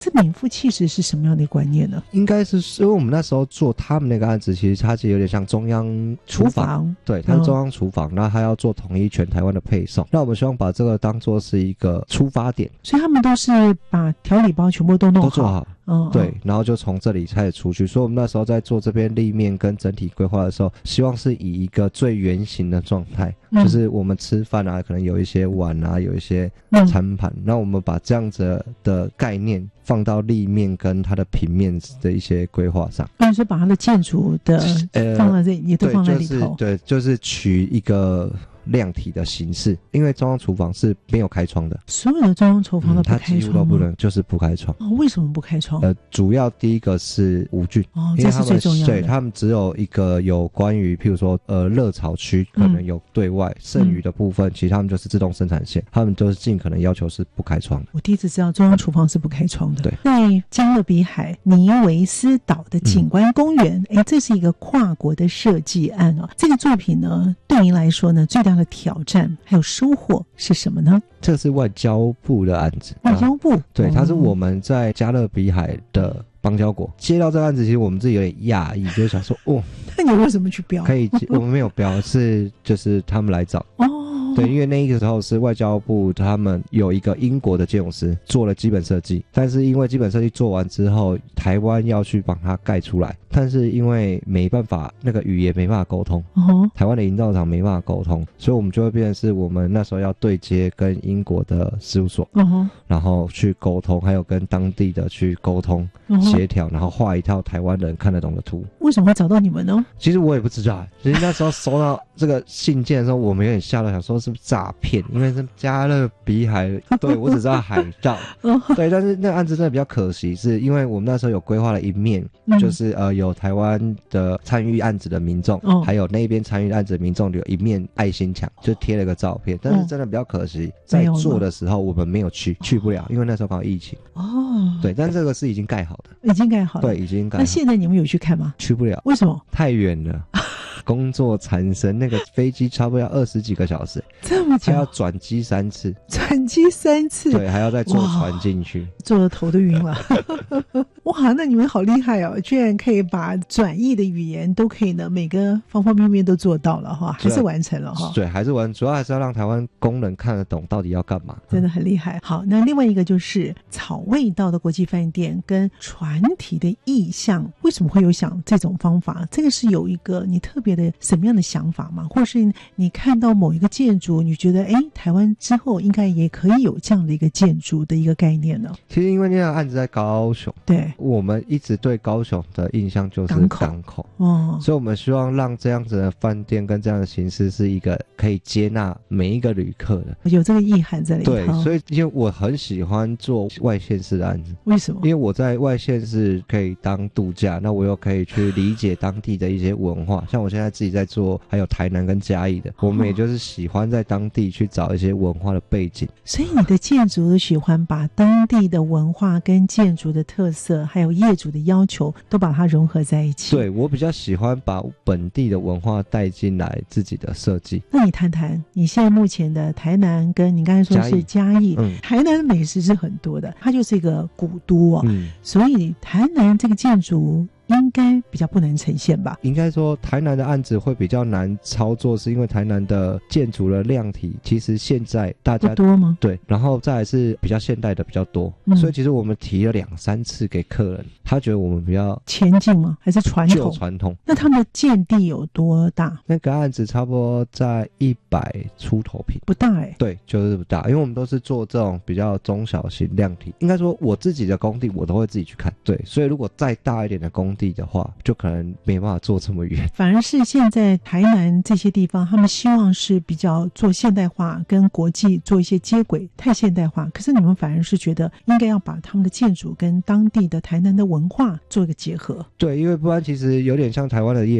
这名副其实是什么样的观念呢？ 应该是因为我们那时候做他们那个案子，其实它有点像中央厨房，对，它是中央厨房，那它要做统一全台湾的配送，那我们希望把这个当作是一个出发点， 所以他们都是把调理包全部都弄好， 都做好。对，然后就从这里开始出去，所以我们那时候在做这边立面跟整体规划的时候，希望是以一个最原型的状态，就是我们吃饭啊，可能有一些碗啊，有一些餐盘，那我们把这样子的概念放到立面跟它的平面的一些规划上， 就是把它的建筑的放在这里，也都放在里头。 对，就是取一个量体的形式，因为中央厨房是没有开窗的， 所有的中央厨房都不开窗， 它几乎都不能，就是不开窗。 为什么不开窗？ 主要第一个是无菌， 这是最重要的。 对，他们只有一个有关于譬如说热炒区可能有对外，剩余的部分其实他们就是自动生产线，他们都是尽可能要求是不开窗的。 我第一次知道中央厨房是不开窗的。 对， 在加勒比海尼维斯岛的景观公园，这是一个跨国的设计案哦。这个作品呢，对您来说呢，最大的挑战还有收获是什么呢？ 这是外交部的案子。 外交部？ 对，它是我们在加勒比海的邦交国接到这个案子，其实我们自己有点讶异，就是想说那你为什么去标？ 可以我们没有标，就是他们来找。对，因为那个时候是外交部他们有一个英国的建筑师做了基本设计，但是因为基本设计做完之后，台湾要去帮他盖出来，但是因为没办法，那个语言没办法沟通，台湾的营造厂没办法沟通，所以我们就会变成是我们那时候要对接跟英国的事务所，然后去沟通，还有跟当地的去沟通协调，然后画一套台湾人看得懂的图。 为什么会找到你们呢？ 其实我也不知道，其实那时候收到这个信件的时候，我们有点吓到，想说是不是诈骗，因为是加勒比海，对，我只知道海盗，对，但是那个案子真的比较可惜，是因为我们那时候有规划了一面，就是有台湾的参与案子的民众，还有那边参与案子的民众有一面爱心墙，就贴了个照片，但是真的比较可惜，在做的时候我们没有去不了，因为那时候刚好疫情。对，但这个是已经盖好的， 已经盖好了。 对，已经盖好。 那现在你们有去看吗？ 去不了。 为什么？ 太远了。工作缠身，那个飞机差不多要20几个小时， 这么久， 还要转机3次，对，还要再坐船进去， 坐的头都晕了。哇，那你们好厉害哦，居然可以把转译的语言都可以呢，每个方方面面都做到了哈，还是完成了哈。 对，还是主要还是要让台湾工人看得懂到底要干嘛， 真的很厉害。好，那另外一个就是草味道的国际饭店跟船体的意象，为什么会有想这种方法？这个是有一个你特别的什么样的想法吗？或是你看到某一个建筑，你觉得台湾之后应该也可以有这样的一个建筑的一个概念呢？ 其实因为那个案子在高雄，对，我们一直对高雄的印象就是港口，所以我们希望让这样子的饭店跟这样的形式是一个可以接纳每一个旅客的， 有这个意涵在里头。 对，所以因为我很喜欢做外县市的案子。 为什么？ 因为我在外县市可以当度假，那我又可以去理解当地的一些文化，像我现在自己在做还有台南跟嘉义的，我们也就是喜欢在当地去找一些文化的背景。 所以你的建筑都喜欢把当地的文化跟建筑的特色还有业主的要求都把它融合在一起。 对，我比较喜欢把本地的文化带进来自己的设计。 那你谈谈你现在目前的台南跟你刚才说是嘉义，台南的美食是很多的，它就是一个古都哦，所以台南这个建筑应该比较不难呈现吧？ 应该说台南的案子会比较难操作，是因为台南的建筑的量体其实现在大家不多吗？ 对，然后再来是比较现代的比较多，所以其实我们提了2-3次给客人，他觉得我们比较前进吗？还是传统？ 旧传统。 那他们的建地有多大？ 那个案子差不多在100出头坪， 不大对，就是不大，因为我们都是做这种比较中小型量体。应该说我自己的工地我都会自己去看，对，所以如果再大一点的工地的话，就可能没办法做这么远。 反而是现在台南这些地方，他们希望是比较做现代化，跟国际做一些接轨，太现代化。可是你们反而是觉得应该要把他们的建筑跟当地的台南的文化做一个结合。 对，因为不然其实有点像台湾的夜市，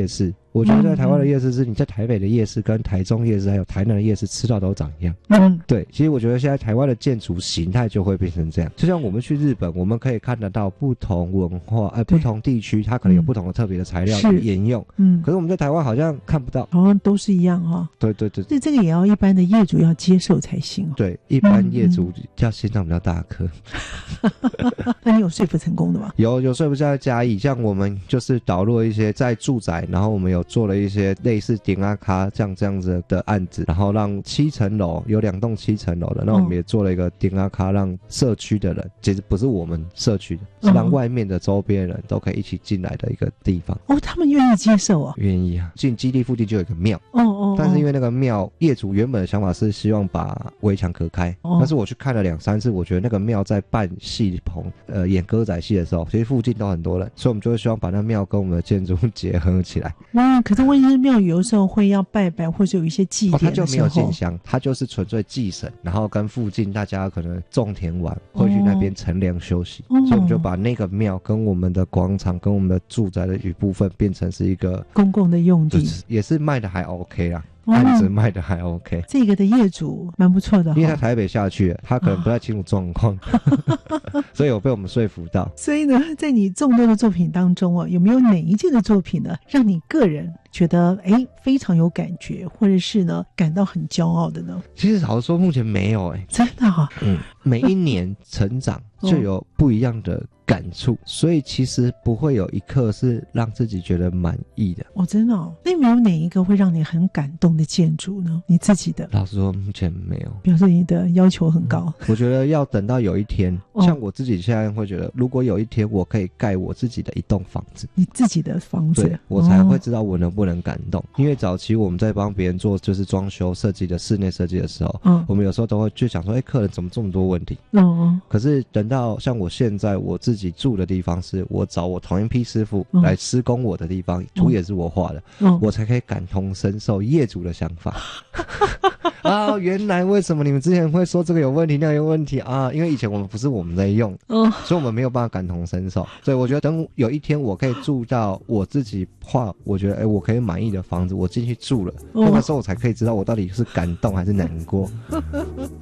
我觉得在台湾的夜市是你在台北的夜市跟台中夜市还有台南的夜市吃到都长一样。对，其实我觉得现在台湾的建筑形态就会变成这样，就像我们去日本，我们可以看得到不同文化不同地区它可能有不同的特别的材料去沿用，可是我们在台湾好像看不到， 好像都是一样哈。 对对对， 这个也要一般的业主要接受才行。 对，一般业主要心脏比较大颗。 那你有说服成功的吗？ 有说服下嘉义，像我们就是导入了一些在住宅，然后我们有做了一些类似顶阿卡这样子的案子，然后让7层楼有2栋7层楼的，那我们也做了一个顶阿卡，让社区的人，其实不是我们社区的，是让外面的周边人都可以一起进来的一个地方。 他们愿意接受啊？ 愿意啊。进基地附近就有一个庙，但是因为那个庙业主原本的想法是希望把围墙隔开，但是我去看了2-3次，我觉得那个庙在办戏棚演歌仔戏的时候，其实附近都很多人，所以我们就会希望把那庙跟我们的建筑结合起来。 可是问题是庙宇有的时候会要拜拜，或者有一些祭典的时候， 它就没有进香，它就是纯粹祭神，然后跟附近大家可能种田完会去那边乘凉休息，所以我们就把那个庙跟我们的广场跟我们的住宅的一部分变成是一个公共的用地， 也是卖的还 OK 啦。案子卖的还 OK， 这个的业主蛮不错的， 因为他台北下去，他可能不太清楚状况，所以有被我们说服到。 所以呢，在你众多的作品当中有没有哪一件的作品呢，让你个人觉得非常有感觉，或者是呢感到很骄傲的呢？ 其实老实说，目前没有真的每一年成长就有不一样的感触，所以其实不会有一刻是让自己觉得满意的。 真的那有没有哪一个会让你很感动的建筑呢？你自己的？ 老实说，目前没有。 表示你的要求很高。 我觉得要等到有一天，像我自己现在会觉得，如果有一天我可以盖我自己的一栋房子， 你自己的房子， 对，我才会知道我能不能感动。因为早期我们在帮别人做就是装修设计的室内设计的时候，我们有时候都会去想说，客人怎么这么多问题？可是等到像我现在我自己住的地方，是我找我同一批师傅来施工我的地方，图也是我画的，我才可以感同身受业主的想法。原来为什么你们之前会说这个有问题那个有问题啊？因为以前我们不是我们在用，所以我们没有办法感同身受。所以我觉得等有一天我可以住到我自己画我觉得我可以满意的房子，我进去住了，那个时候我才可以知道我到底是感动还是难过。